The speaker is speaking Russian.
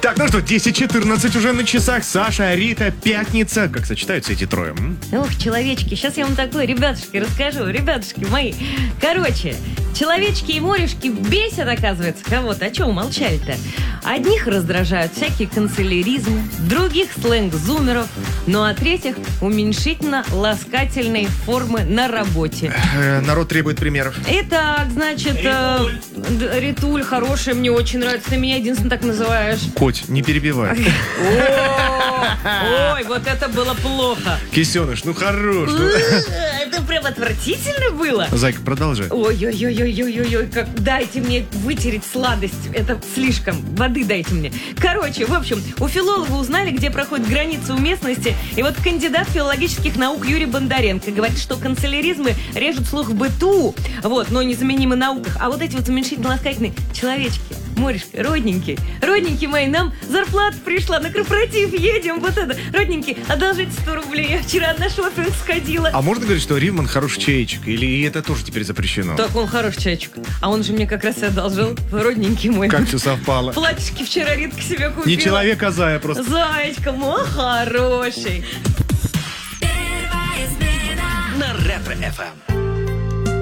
Так, ну что, 10:14 уже на часах. Саша, Рита, пятница. Как сочетаются эти трое? Ох, человечки, сейчас я вам такое, ребятушки, расскажу. Ребятушки мои. Короче, человечки и морешки бесят, оказывается, кого-то. А чего молчали-то? Одних раздражают всякие канцеляризмы, других сленг зумеров, ну а третьих уменьшительно-ласкательные формы на работе. Народ требует примеров. Итак, значит, Ритуль хорошая, мне очень нравится. Ты меня единственно так называешь. Коть, не перебивай. Ой, вот это было плохо. Кисеныш, ну хорош. Это прям отвратительно было. Зайка, продолжай. Ой-ой-ой-ой-ой-ой, как дайте мне вытереть сладость. Это слишком. Воды дайте мне. Короче, в общем, у филолога узнали, где проходит граница уместности. И вот кандидат филологических наук Юрий Бондаренко говорит, что канцеляризмы режут слух в быту, вот, но незаменимы в науках. А вот эти вот уменьшительно-ласкательные человечки, морешка, родненькие мои, нам зарплата пришла, на корпоратив едем, вот это, родненькие, одолжите 100 рублей, я вчера на шопинг сходила. А можно говорить, что Ривман хороший чаечек? Или это тоже теперь запрещено? Так, он хороший чайчик. А он же мне как раз и одолжил, родненький мой. Как все совпало. Платьишки вчера Ритка себе купила. Не человек, а зая просто. Зайчка, мой хороший. На Ретро-ФМ.